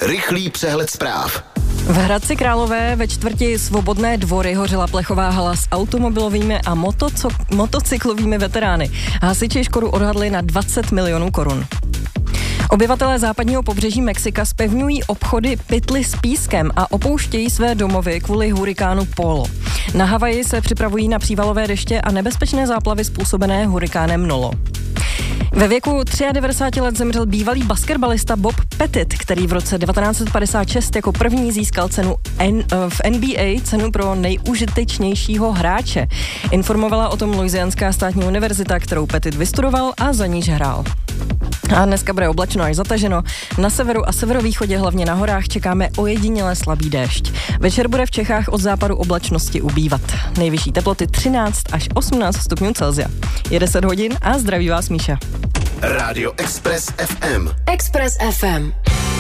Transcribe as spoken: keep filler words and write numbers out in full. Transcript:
Rychlý přehled zpráv. V Hradci Králové ve čtvrti Svobodné Dvory hořela plechová hala s automobilovými a motoco- motocyklovými veterány. Hasiči škodu odhadli na dvacet milionů korun. Obyvatelé západního pobřeží Mexika zpevňují obchody pytly s pískem a opouštějí své domovy kvůli hurikánu Polo. Na Havaji se připravují na přívalové deště a nebezpečné záplavy způsobené hurikánem Nolo. Ve věku devadesát tři let zemřel bývalý basketbalista Bob Pettit, který v roce devatenáct set padesát šest jako první získal cenu N, v N B A, cenu pro nejužitečnějšího hráče. Informovala o tom Louisianská státní univerzita, kterou Pettit vystudoval a za níž hrál. A dneska bude oblačno až zataženo. Na severu a severovýchodě, hlavně na horách, čekáme ojediněle slabý déšť. Večer bude v Čechách od západu oblačnosti ubývat. Nejvyšší teploty třináct až osmnáct stupňů Celsia. Je deset hodin a zdraví vás Míša. Rádio Express F M. Express F M.